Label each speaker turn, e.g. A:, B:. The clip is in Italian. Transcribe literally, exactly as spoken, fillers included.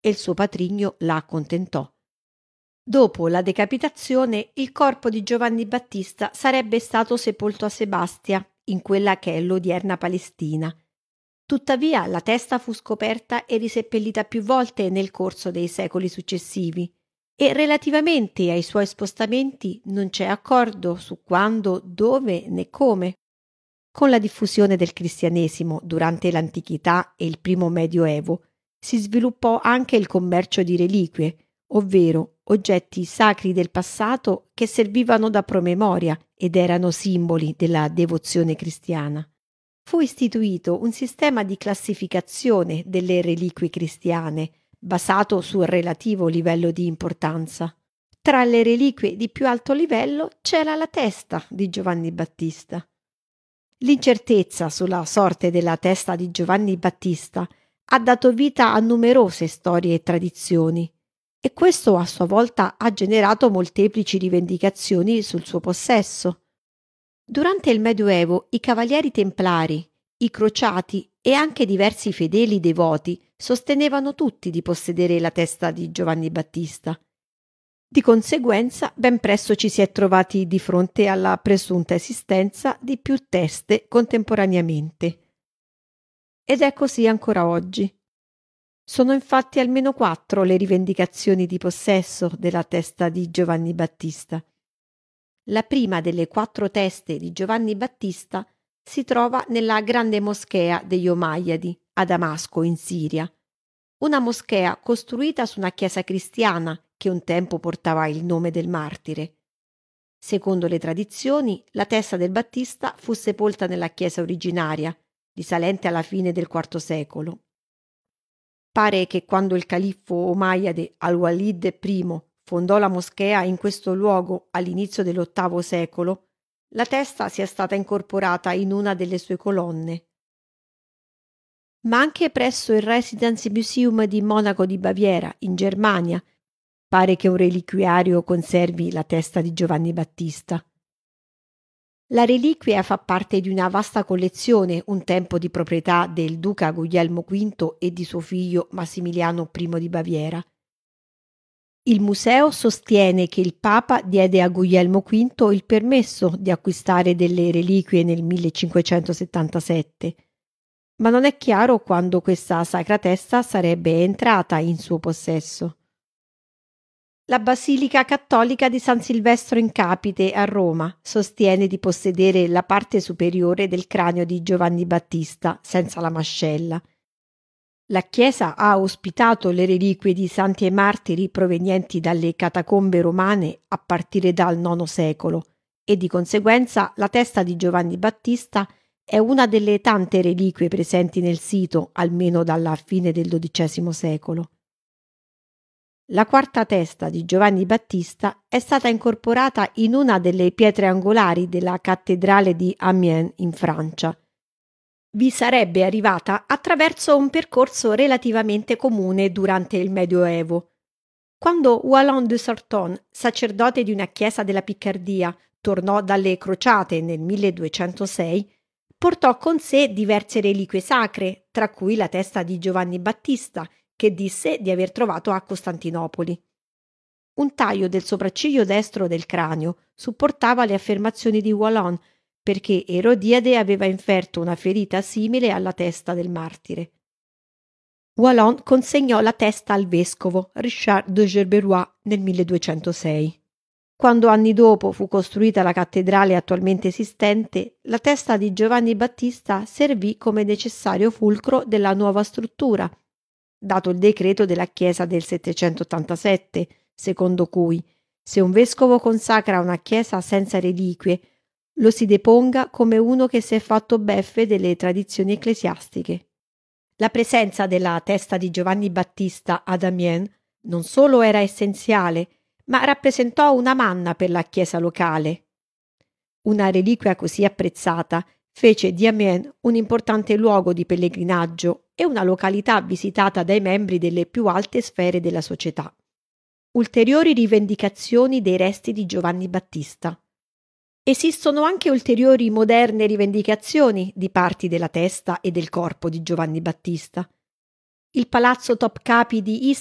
A: e il suo patrigno la accontentò. Dopo la decapitazione, il corpo di Giovanni Battista sarebbe stato sepolto a Sebastia, in quella che è l'odierna Palestina. Tuttavia la testa fu scoperta e riseppellita più volte nel corso dei secoli successivi e relativamente ai suoi spostamenti non c'è accordo su quando, dove né come. Con la diffusione del cristianesimo durante l'antichità e il primo medioevo si sviluppò anche il commercio di reliquie, ovvero oggetti sacri del passato che servivano da promemoria ed erano simboli della devozione cristiana. Fu istituito un sistema di classificazione delle reliquie cristiane basato sul relativo livello di importanza. Tra le reliquie di più alto livello c'era la testa di Giovanni Battista. L'incertezza sulla sorte della testa di Giovanni Battista ha dato vita a numerose storie e tradizioni, e questo a sua volta ha generato molteplici rivendicazioni sul suo possesso. Durante il Medioevo i cavalieri templari, i crociati e anche diversi fedeli devoti sostenevano tutti di possedere la testa di Giovanni Battista. Di conseguenza, ben presto ci si è trovati di fronte alla presunta esistenza di più teste contemporaneamente. Ed è così ancora oggi. Sono infatti almeno quattro le rivendicazioni di possesso della testa di Giovanni Battista. La prima delle quattro teste di Giovanni Battista si trova nella grande moschea degli Omayyadi a Damasco, in Siria. Una moschea costruita su una chiesa cristiana che un tempo portava il nome del martire. Secondo le tradizioni, la testa del Battista fu sepolta nella chiesa originaria, risalente alla fine del quarto secolo. Pare che quando il califfo Omayyade al-Walid I fondò la moschea in questo luogo all'inizio dell'ottavo secolo, la testa sia stata incorporata in una delle sue colonne. Ma anche presso il Residence Museum di Monaco di Baviera, in Germania, pare che un reliquiario conservi la testa di Giovanni Battista. La reliquia fa parte di una vasta collezione, un tempo di proprietà del duca Guglielmo V e di suo figlio Massimiliano I di Baviera. Il museo sostiene che il Papa diede a Guglielmo V il permesso di acquistare delle reliquie nel millecinquecentosettantasette, ma non è chiaro quando questa sacra testa sarebbe entrata in suo possesso. La Basilica Cattolica di San Silvestro in Capite a Roma sostiene di possedere la parte superiore del cranio di Giovanni Battista senza la mascella. La chiesa ha ospitato le reliquie di santi e martiri provenienti dalle catacombe romane a partire dal nono secolo e di conseguenza la testa di Giovanni Battista è una delle tante reliquie presenti nel sito almeno dalla fine del dodicesimo secolo. La quarta testa di Giovanni Battista è stata incorporata in una delle pietre angolari della cattedrale di Amiens in Francia. Vi sarebbe arrivata attraverso un percorso relativamente comune durante il Medioevo. Quando Wallon de Sarton, sacerdote di una chiesa della Piccardia, tornò dalle crociate nel milleduecentosei, portò con sé diverse reliquie sacre, tra cui la testa di Giovanni Battista, che disse di aver trovato a Costantinopoli. Un taglio del sopracciglio destro del cranio supportava le affermazioni di Wallon, perché Erodiade aveva inferto una ferita simile alla testa del martire. Wallon consegnò la testa al vescovo Richard de Gerberoy nel milleduecentosei. Quando anni dopo fu costruita la cattedrale attualmente esistente, la testa di Giovanni Battista servì come necessario fulcro della nuova struttura, dato il decreto della Chiesa del settecentottantasette, secondo cui se un vescovo consacra una chiesa senza reliquie, lo si deponga come uno che si è fatto beffe delle tradizioni ecclesiastiche. La presenza della testa di Giovanni Battista ad Amiens non solo era essenziale, ma rappresentò una manna per la chiesa locale. Una reliquia così apprezzata fece di Amiens un importante luogo di pellegrinaggio e una località visitata dai membri delle più alte sfere della società. Ulteriori rivendicazioni dei resti di Giovanni Battista. Esistono anche ulteriori moderne rivendicazioni di parti della testa e del corpo di Giovanni Battista. Il palazzo Topkapi di